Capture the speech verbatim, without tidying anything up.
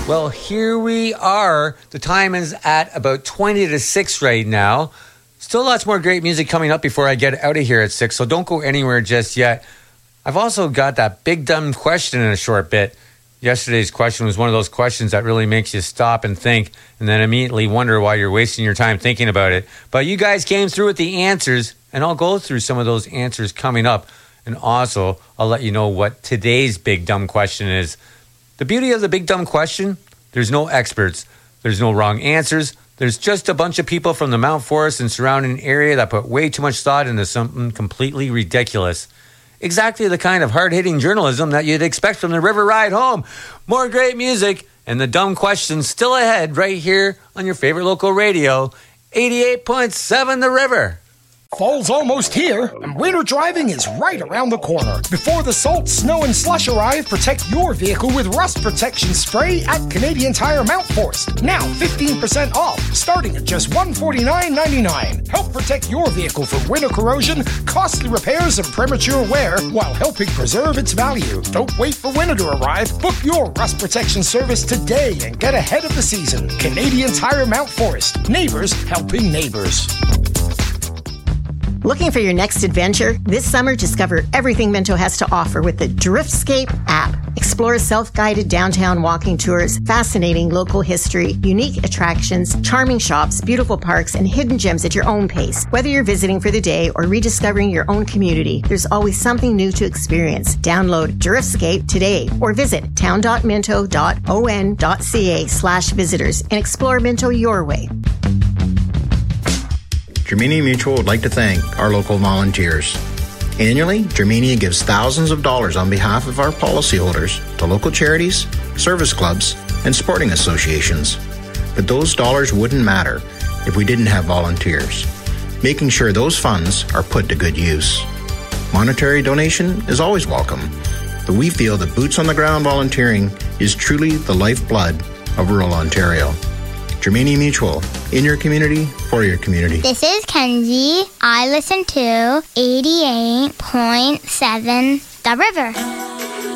Well, here we are. The time is at about twenty to six right now. Still lots more great music coming up before I get out of here at six, so don't go anywhere just yet. I've also got that big dumb question in a short bit. Yesterday's question was one of those questions that really makes you stop and think and then immediately wonder why you're wasting your time thinking about it. But you guys came through with the answers, and I'll go through some of those answers coming up. And also, I'll let you know what today's big dumb question is. The beauty of the big dumb question, there's no experts. There's no wrong answers. There's just a bunch of people from the Mount Forest and surrounding area that put way too much thought into something completely ridiculous. Exactly the kind of hard-hitting journalism that you'd expect from the River Ride home. More great music and the dumb questions still ahead right here on your favorite local radio, eighty-eight point seven The River. Fall's almost here, and winter driving is right around the corner. Before the salt, snow, and slush arrive, protect your vehicle with rust protection spray at Canadian Tire Mount Forest. Now fifteen percent off, starting at just one hundred forty-nine dollars and ninety-nine cents. Help protect your vehicle from winter corrosion, costly repairs, and premature wear, while helping preserve its value. Don't wait for winter to arrive. Book your rust protection service today and get ahead of the season. Canadian Tire Mount Forest. Neighbors helping neighbors. Looking for your next adventure? This summer, discover everything Minto has to offer with the Driftscape app. Explore self-guided downtown walking tours, fascinating local history, unique attractions, charming shops, beautiful parks, and hidden gems at your own pace. Whether you're visiting for the day or rediscovering your own community, there's always something new to experience. Download Driftscape today or visit town.minto.on.ca slash visitors and explore Minto your way. Germania Mutual would like to thank our local volunteers. Annually, Germania gives thousands of dollars on behalf of our policyholders to local charities, service clubs, and sporting associations. But those dollars wouldn't matter if we didn't have volunteers, making sure those funds are put to good use. Monetary donation is always welcome, but we feel that boots-on-the-ground volunteering is truly the lifeblood of rural Ontario. Germania Mutual, in your community, for your community. This is Kenzie. I listen to eighty-eight point seven The River.